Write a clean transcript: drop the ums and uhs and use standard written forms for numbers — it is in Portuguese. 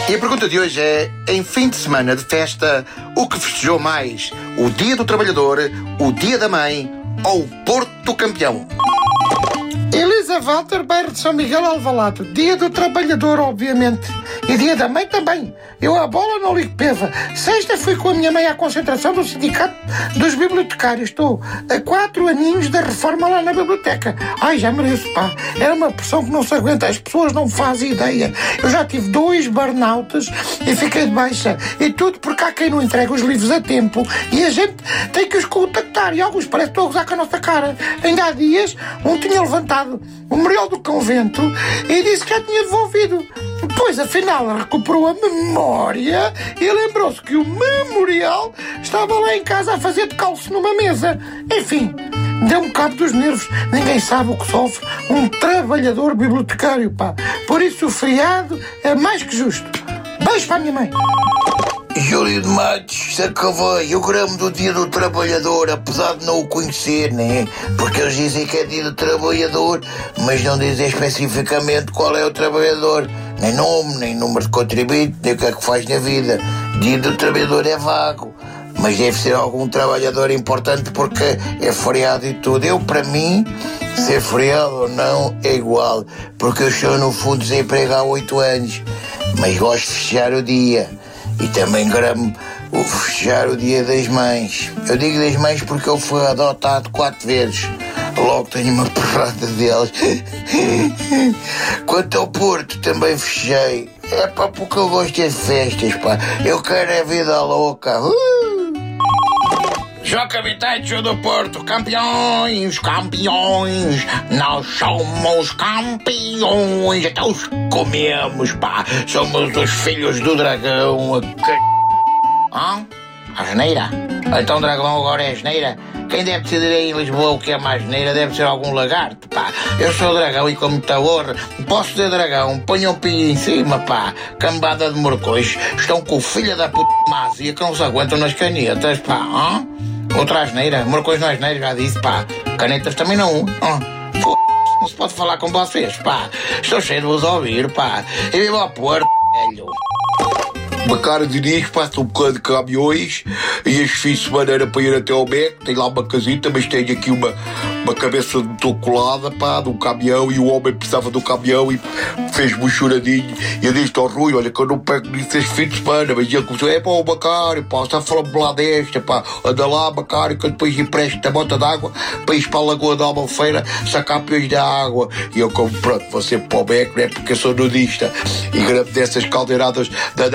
E a pergunta de hoje é, em fim de semana de festa, o que festejou mais? O Dia do Trabalhador, o Dia da Mãe ou o Porto Campeão? Elisa Walter, bairro de São Miguel Alvalade. Dia do Trabalhador, obviamente. E Dia da Mãe também. Eu a bola não ligo peva. Sexta fui com a minha mãe à concentração do Sindicato dos Bibliotecários. Estou a 4 aninhos da reforma lá na biblioteca. Ai, já mereço, pá. Era uma pressão que não se aguenta. As pessoas não fazem ideia. Eu já tive 2 burnouts e fiquei de baixa. E tudo porque há quem não entrega os livros a tempo. E a gente tem que os contactar. E alguns parece que estão a gozar com a nossa cara. Ainda há dias, um tinha levantado o memorial do convento e disse que já tinha devolvido. Depois, afinal, recuperou a memória e lembrou-se que o memorial estava lá em casa a fazer de calço numa mesa. Enfim, deu-me cabo dos nervos. Ninguém sabe o que sofre um trabalhador bibliotecário, pá. Por isso o feriado é mais que justo. Beijo para a minha mãe. Júlio de Matos, Sacavém, o gramo do Dia do Trabalhador, apesar de não o conhecer, né? Porque eles dizem que é Dia do Trabalhador, mas não dizem especificamente qual é o trabalhador. Nem nome, nem número de contribuinte, nem o que é que faz na vida. Dia do Trabalhador é vago, mas deve ser algum trabalhador importante porque é feriado e tudo. Eu, para mim, ser feriado ou não é igual, porque eu estou no fundo desemprego há 8 anos, mas gosto de festejar o dia. E também gramo o festejar o Dia das Mães. Eu digo das mães porque eu fui adotado 4 vezes. Logo tenho uma porrada deles. Quanto ao Porto, também festejei. É pá, porque eu gosto de festas, pá. Eu quero a vida louca. Joca Bittecho do Porto, campeões, campeões, nós somos campeões, até os comemos, pá, somos os filhos do dragão. Asneira? Então dragão agora é asneira? Quem deve decidir aí em Lisboa o que é mais asneira deve ser algum lagarto, pá. Eu sou dragão e com muita honra posso ser dragão, ponham um pilho em cima, pá. Cambada de morcões, estão com o filho da puta mazia que não se aguentam nas canetas, pá, Outra asneira, morcões não é asneira, já disse, pá. Canetas também não. Não se pode falar com vocês, pá. Estou cheio de vos ouvir, pá. E vivo ao Porto, velho. Macário Diniz, passa um bocado de caminhões e este fim de semana era para ir até ao Beco, tem lá uma casita, mas tenho aqui uma cabeça de motor colada, pá, de um caminhão, e o homem precisava do caminhão e fez-me um choradinho. E eu disse ao Rui, olha que eu não pego nisso este fim de semana, mas ele começou, pá, o Macário, pá, está falando lá desta, pá, anda lá, Macário, que eu depois empresto a bota d'água para ir para a Lagoa da Albufeira sacar peões da água. E eu, como pronto, vou sempre para o Beco, né, porque eu sou nudista e grande dessas caldeiradas da